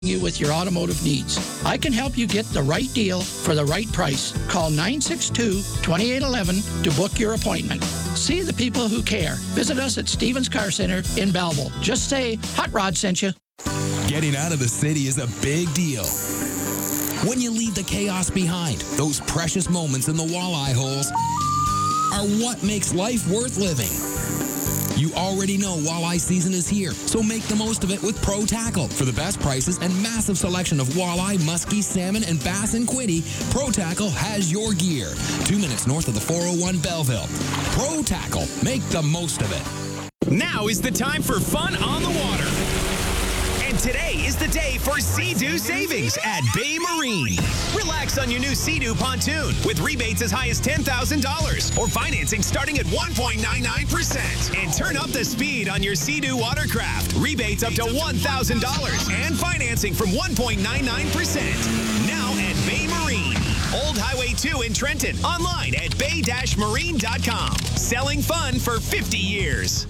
you with your automotive needs. I can help you get the right deal for the right price. Call 962-2811 to book your appointment. See the people who care. Visit us at Stevens Car Center in Belleville. Just say, Hot Rod sent you. Getting out of the city is a big deal. When you leave the chaos behind, those precious moments in the walleye holes are what makes life worth living. You already know walleye season is here, so make the most of it with Pro Tackle. For the best prices and massive selection of walleye, muskie, salmon, and bass and quiddy, Pro Tackle has your gear. 2 minutes north of the 401 Belleville. Pro Tackle. Make the most of it. Now is the time for fun on the water. And today is the day for Sea-Doo savings at Bay Marine. Relax on your new Sea-Doo pontoon with rebates as high as $10,000 or financing starting at 1.99%. And turn up the speed on your Sea-Doo watercraft. Rebates up to $1,000 and financing from 1.99%. Now at Bay Marine. Old Highway 2 in Trenton. Online at bay-marine.com. Selling fun for 50 years.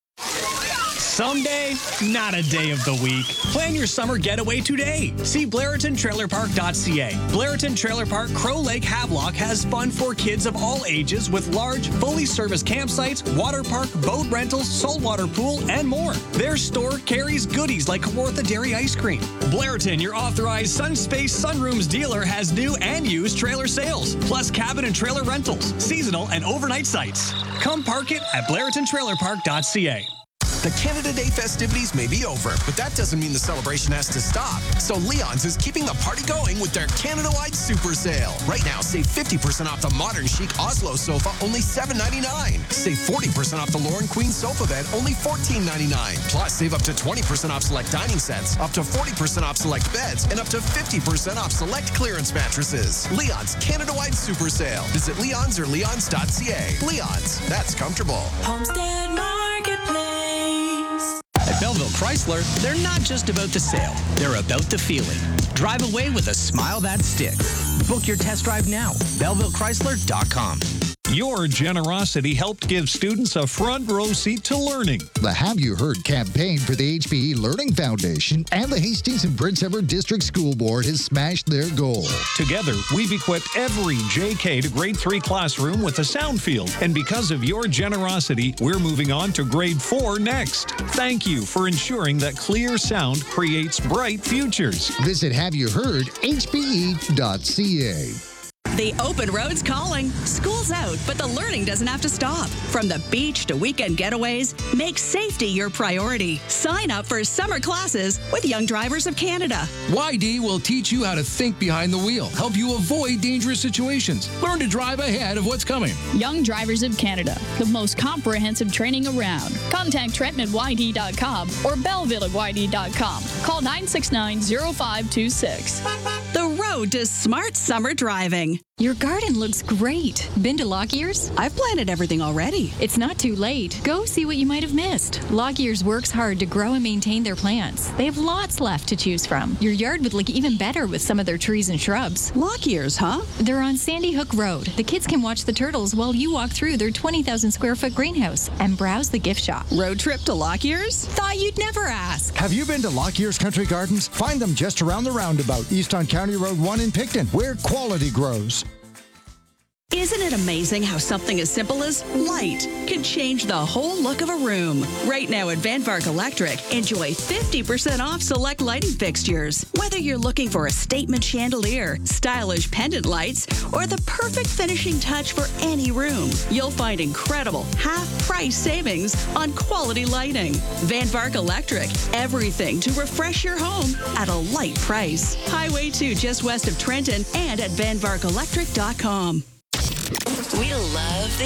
Someday, not a day of the week. Plan your summer getaway today. See BlairtonTrailerPark.ca. Blairton Trailer Park Crow Lake Havelock has fun for kids of all ages with large, fully serviced campsites, water park, boat rentals, saltwater pool, and more. Their store carries goodies like Kawartha Dairy ice cream. Blairton, your authorized Sunspace Sunrooms dealer, has new and used trailer sales, plus cabin and trailer rentals, seasonal and overnight sites. Come park it at BlairtonTrailerPark.ca. The Canada Day festivities may be over, but that doesn't mean the celebration has to stop. So Leon's is keeping the party going with their Canada-wide super sale. Right now, save 50% off the modern chic Oslo sofa, only $7.99. Save 40% off the Lauren Queen sofa bed, only $14.99. Plus, save up to 20% off select dining sets, up to 40% off select beds, and up to 50% off select clearance mattresses. Leon's Canada-wide super sale. Visit Leon's or leons.ca. Leon's, that's comfortable. Homestead Marketplace. At Belleville Chrysler, they're not just about the sale, they're about the feeling. Drive away with a smile that sticks. Book your test drive now. BellevilleChrysler.com. Your generosity helped give students a front row seat to learning. The Have You Heard campaign for the HPE Learning Foundation and the Hastings and Prince Edward District School Board has smashed their goal. Together, we've equipped every JK to grade 3 classroom with a sound field. And because of your generosity, we're moving on to grade 4 next. Thank you for ensuring that clear sound creates bright futures. Visit HaveYouHeardHPE.ca. The open road's calling. School's out, but the learning doesn't have to stop. From the beach to weekend getaways, make safety your priority. Sign up for summer classes with Young Drivers of Canada. YD will teach you how to think behind the wheel, help you avoid dangerous situations, learn to drive ahead of what's coming. Young Drivers of Canada, the most comprehensive training around. Contact Trenton at YD.com or Belleville at YD.com. Call 969-0526. The road to smart summer driving. Your garden looks great. Been to Lockyear's? I've planted everything already. It's not too late. Go see what you might have missed. Lockyear's works hard to grow and maintain their plants. They have lots left to choose from. Your yard would look even better with some of their trees and shrubs. Lockyear's, huh? They're on Sandy Hook Road. The kids can watch the turtles while you walk through their 20,000 square foot greenhouse and browse the gift shop. Road trip to Lockyear's? Thought you'd never ask. Have you been to Lockyear's Country Gardens? Find them just around the roundabout, east on County Road 1 in Picton, where quality grows. Isn't it amazing how something as simple as light can change the whole look of a room? Right now at Van Vark Electric, enjoy 50% off select lighting fixtures. Whether you're looking for a statement chandelier, stylish pendant lights, or the perfect finishing touch for any room, you'll find incredible half-price savings on quality lighting. Van Vark Electric, everything to refresh your home at a light price. Highway 2 just west of Trenton and at vanvarkelectric.com. We love